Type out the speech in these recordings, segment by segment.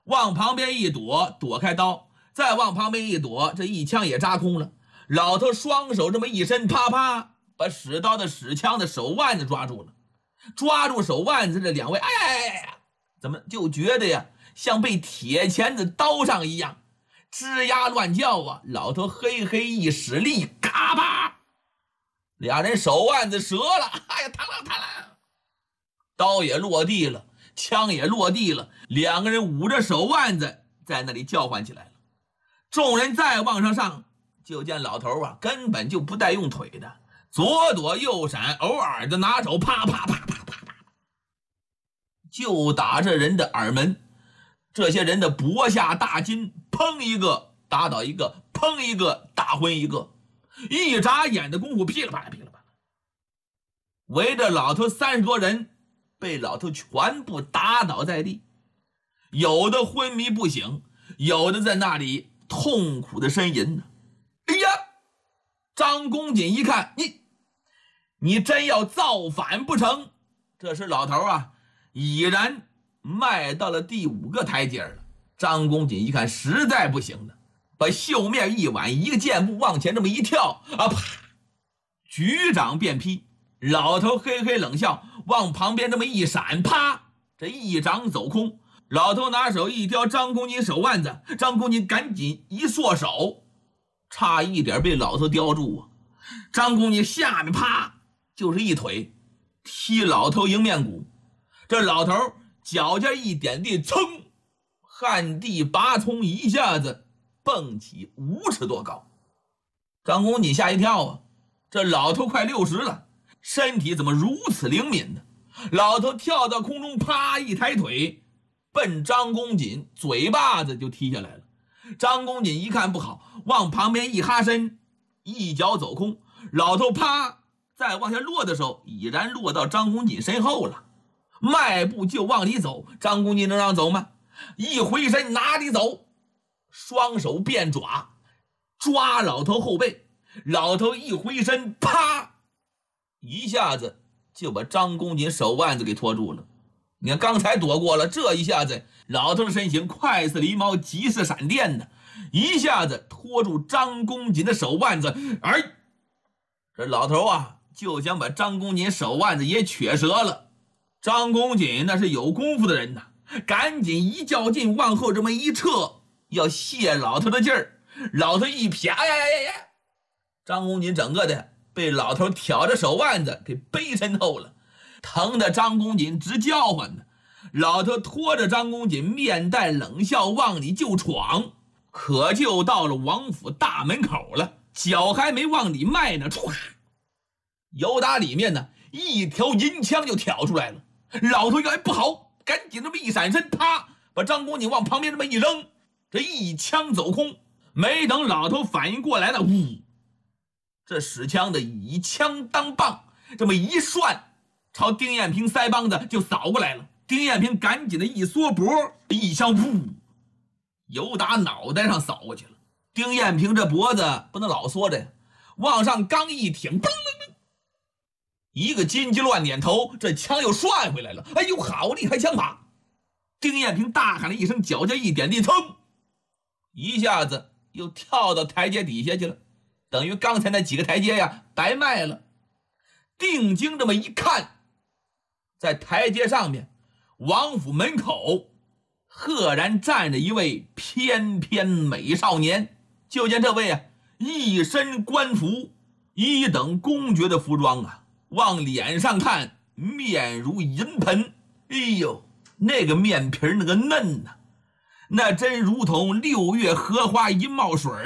往旁边一躲，躲开刀，再往旁边一躲，这一枪也扎空了。老头双手这么一伸，啪啪把使刀的使枪的手腕子抓住了。抓住手腕子，这两位哎，怎么就觉得呀像被铁钳子刀上一样，吱呀乱叫啊。老头嘿嘿一使力，嘎巴，俩人手腕子折了，哎呀，弹了，刀也落地了，枪也落地了，两个人捂着手腕子在那里叫唤起来了。众人再往上上，就见老头啊根本就不带用腿的，左躲右闪，偶尔的拿手啪啪啪啪啪啪，就打这人的耳门。这些人的脖下大筋，砰一个打倒一个，砰一个打昏一个，一眨眼的功夫，噼里啪啦噼里啪啦，围着老头30多人被老头全部打倒在地，有的昏迷不醒，有的在那里痛苦的呻吟呢。哎呀，张公瑾一看，你真要造反不成？这时老头啊已然迈到了第5个台阶了。张公瑾一看实在不行了，把袖面一挽，一个箭步往前这么一跳啊，啪，举掌便劈。老头嘿嘿冷笑，往旁边这么一闪，啪，这一掌走空。老头拿手一叼张公瑾手腕子，张公瑾赶紧一缩手，差一点被老头叼住啊。张公瑾下面啪就是一腿踢老头迎面骨，这老头脚尖一点地，噌，旱地拔葱，一下子蹦起5尺多高。张公瑾吓一跳啊，这老头快60了，身体怎么如此灵敏呢？老头跳到空中，啪一抬腿，奔张公瑾嘴巴子就踢下来了。张公瑾一看不好，往旁边一哈身，一脚走空。老头啪再往下落的时候，已然落到张公瑾身后了，迈步就往里走。张公瑾能让走吗？一回身哪里走，双手变爪抓老头后背。老头一回身，啪一下子就把张公瑾手腕子给拖住了。你看刚才躲过了，这一下子老头的身形快似狸猫，急似闪电的，一下子拖住张公瑾的手腕子。这老头啊就想把张公瑾手腕子也瘸折了。张公瑾那是有功夫的人呐，赶紧一较劲往后这么一撤，要泄老头的劲儿。老头一撇，哎呀，张公瑾整个的被老头挑着手腕子给背身后了，疼得张公瑾直叫唤呢。老头拖着张公瑾面带冷笑往里就闯，可就到了王府大门口了，脚还没往里迈呢，唰，由打里面呢一条银枪就挑出来了。老头一看不好，赶紧这么一闪身，啪把张公瑾往旁边这么一扔，这一枪走空。没等老头反应过来呢，这使枪的以枪当棒，这么一涮，朝丁彦平腮帮子就扫过来了。丁彦平赶紧的一缩脖，一枪由打脑袋上扫过去了。丁彦平这脖子不能老缩着呀，往上刚一挺，一个金鸡乱点头，这枪又涮回来了。哎呦，好厉害枪法！丁彦平大喊了一声，脚尖一点地，噌，一下子又跳到台阶底下去了，等于刚才那几个台阶呀白迈了。定睛这么一看，在台阶上面王府门口赫然站着一位翩翩美少年。就见这位啊一身官服，1等公爵的服装啊，往脸上看面如银盆，哎呦，那个面皮那个嫩呐，那真如同6月荷花一冒水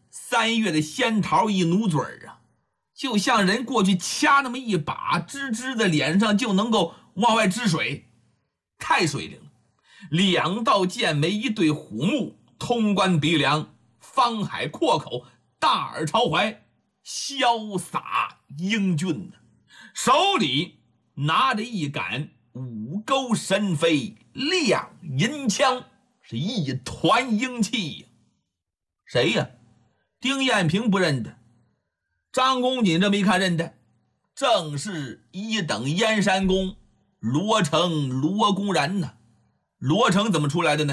，3月的仙桃一努嘴啊，就像人过去掐那么一把，吱吱的脸上就能够往外支水，太水灵了。2道剑眉，一对虎目，通关鼻梁，方海阔口，大耳朝怀，潇洒英俊呢。手里拿着一杆五钩神飞亮银枪，是一团英气呀。谁呀？丁彦平不认得，张公瑾这么一看认得，正是1等燕山公罗成罗公然呢。罗成怎么出来的呢？